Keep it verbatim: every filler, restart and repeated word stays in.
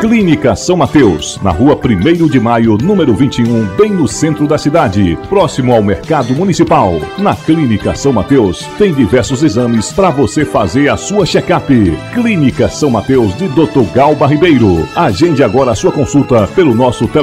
Clínica São Mateus, na rua primeiro de maio, número vinte e um, bem no centro da cidade, próximo ao Mercado Municipal. Na Clínica São Mateus, tem diversos exames para você fazer a sua check-up. Clínica São Mateus de doutor Galba Ribeiro. Agende agora a sua consulta pelo nosso telefone.